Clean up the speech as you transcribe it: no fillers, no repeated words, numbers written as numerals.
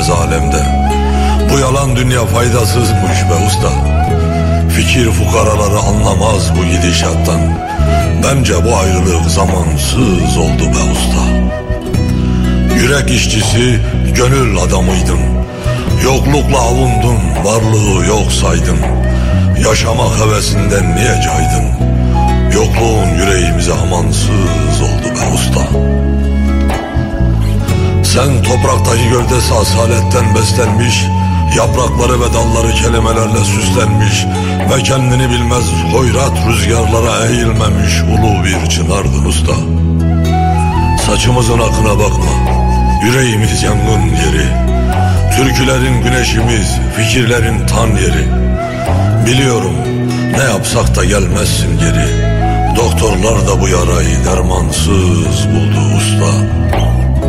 bitmez alemde. Bu yalan dünya faydasızmış be usta. Fikir fukaraları anlamaz bu gidişattan. Bence bu ayrılık zamansız oldu be usta. Yürek işçisi, gönül adamıydın. Yoklukla avundun, varlığı yok saydın. Yaşamak hevesinden niye caydın? Yokluğun yüreğimize amansız oldu be usta. Sen topraktaki gövdesi asaletten beslenmiş, yaprakları ve dalları kelimelerle süslenmiş ve kendini bilmez hoyrat rüzgarlara eğilmemiş ulu bir çınardın usta. Saçımızın akına bakma, yüreğimiz yangın yeri. Türkülerin güneşimiz, fikirlerin tan yeri. Biliyorum ne yapsak da gelmezsin geri. Doktorlar da bu yarayı dermansız buldu usta.